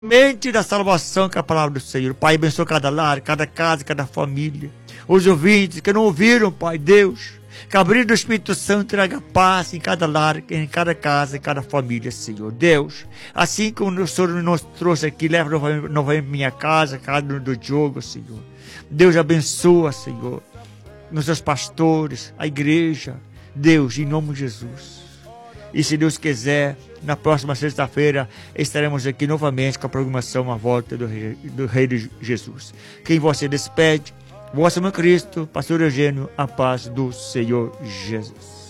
mente da salvação com a palavra do Senhor. Pai, abençoa cada lar, cada casa, cada família. Os ouvintes que não ouviram, Pai Deus, que abrindo do Espírito Santo traga paz em cada lar, em cada casa, em cada família, Senhor. Deus, assim como o Senhor nos trouxe aqui, leva novamente minha casa, casa do Diogo, Senhor. Deus abençoa, Senhor, nos seus pastores, a igreja. Deus, em nome de Jesus. E se Deus quiser, na próxima sexta-feira estaremos aqui novamente com a programação A Volta do Rei de Jesus. Quem você despede, vosso irmão Cristo, pastor Eugênio, a paz do Senhor Jesus.